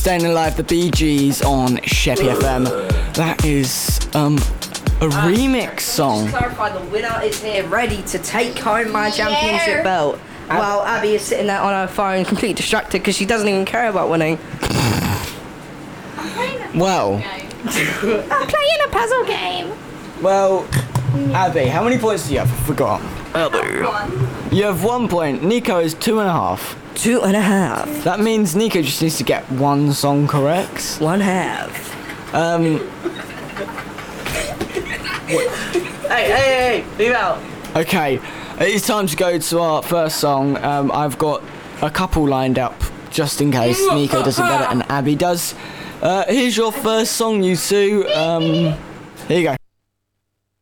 Staying Alive, the Bee Gees on Sheppy FM. That is a remix song. Just clarify, the winner is here, ready to take home my championship belt. While Abby is sitting there on her phone, completely distracted because she doesn't even care about winning. Well, I'm playing a puzzle game. well, Abby, how many points do you have? I forgot. You have 1 point. Nico is 2.5. 2.5. That means Nico just needs to get one song correct. 1/2. Hey, leave out. Okay, it's time to go to our first song. I've got a couple lined up just in case Nico doesn't get it and Abby does. Here's your first song, you two. Here you go.